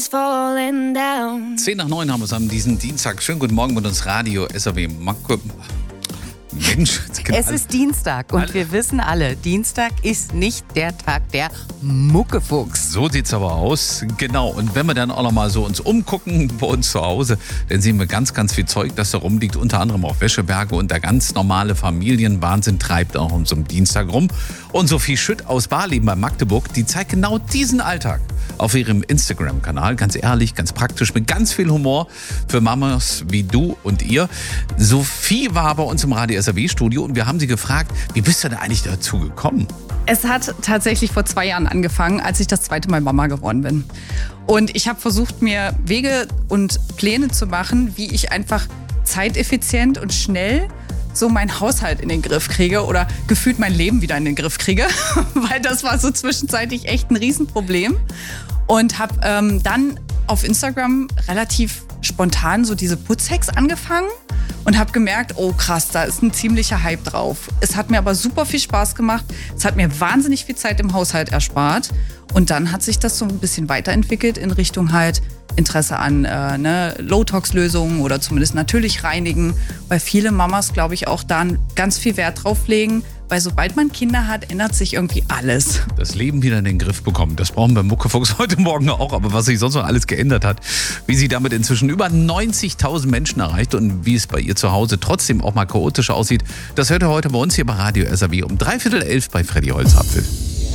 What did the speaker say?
10 nach 9 haben wir es an diesem Dienstag. Schönen guten Morgen mit uns Radio SAW. Mensch, es ist Dienstag und wir wissen alle, Dienstag ist nicht der Tag der Muckefuchs. So sieht's aber aus, genau. Und wenn wir dann auch noch mal so uns umgucken bei uns zu Hause, dann sehen wir ganz, ganz viel Zeug, das da rumliegt. Unter anderem auch Wäscheberge und der ganz normale Familienwahnsinn treibt auch uns am Dienstag rum. Und Sophie Schütt aus Barleben bei Magdeburg, die zeigt genau diesen Alltag auf ihrem Instagram-Kanal. Ganz ehrlich, ganz praktisch, mit ganz viel Humor für Mamas wie du und ihr. Sophie war bei uns im Radio SAW-Studio und wir haben sie gefragt, wie bist du denn eigentlich dazu gekommen? Es hat tatsächlich vor 2 Jahren angefangen, als ich das 2. Mal Mama geworden bin. Und ich habe versucht, mir Wege und Pläne zu machen, wie ich einfach zeiteffizient und schnell so meinen Haushalt in den Griff kriege oder gefühlt mein Leben wieder in den Griff kriege, weil das war so zwischenzeitlich echt ein Riesenproblem. Und habe dann auf Instagram relativ spontan so diese Putzhacks angefangen und habe gemerkt, oh krass, da ist ein ziemlicher Hype drauf. Es hat mir aber super viel Spaß gemacht. Es hat mir wahnsinnig viel Zeit im Haushalt erspart. Und dann hat sich das so ein bisschen weiterentwickelt in Richtung halt Interesse an Low-Tox-Lösungen oder zumindest natürlich reinigen, weil viele Mamas, glaube ich, auch da ganz viel Wert drauf legen, weil sobald man Kinder hat, ändert sich irgendwie alles. Das Leben wieder in den Griff bekommen, das brauchen wir Muckefuchs heute Morgen auch, aber was sich sonst noch alles geändert hat, wie sie damit inzwischen über 90.000 Menschen erreicht und wie es bei ihr zu Hause trotzdem auch mal chaotisch aussieht, das hört ihr heute bei uns hier bei Radio SAW um 10:45 bei Freddy Holzapfel.